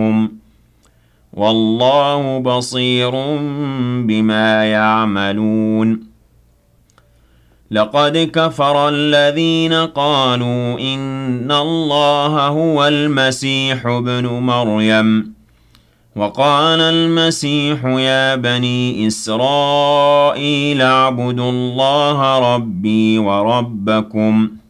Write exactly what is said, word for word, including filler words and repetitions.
لهم والله بصير بما يعملون لقد كفر الذين قالوا إن الله هو المسيح ابن مريم وقال المسيح يا بني إسرائيل اعبدوا الله ربي وربكم